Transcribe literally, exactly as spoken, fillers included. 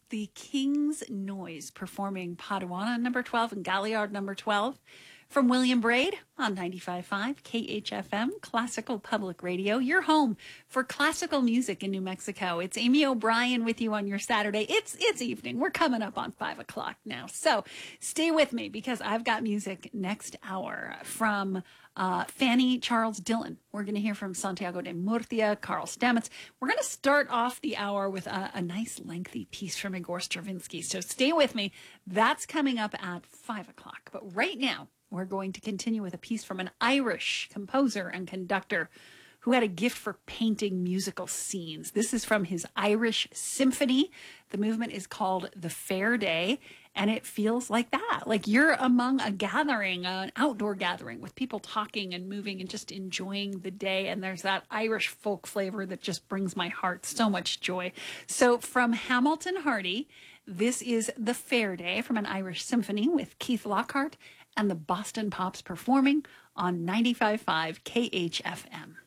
the King's Noise performing Padawana number twelve and Galliard number twelve from William Braid on ninety-five point five K H F M, Classical Public Radio, your home for classical music in New Mexico. It's Amy O'Brien with you on your Saturday. It's it's evening. We're coming up on five o'clock now. So stay with me because I've got music next hour from uh, Fanny Charles Dillon. We're going to hear from Santiago de Murcia, Carl Stamets. We're going to start off the hour with a, a nice lengthy piece from Igor Stravinsky. So stay with me. That's coming up at five o'clock. But right now, we're going to continue with a piece from an Irish composer and conductor who had a gift for painting musical scenes. This is from his Irish Symphony. The movement is called The Fair Day, and it feels like that. Like you're among a gathering, an outdoor gathering with people talking and moving and just enjoying the day. And there's that Irish folk flavor that just brings my heart so much joy. So from Hamilton Hardy, this is The Fair Day from an Irish Symphony with Keith Lockhart and the Boston Pops performing on ninety-five point five K H F M.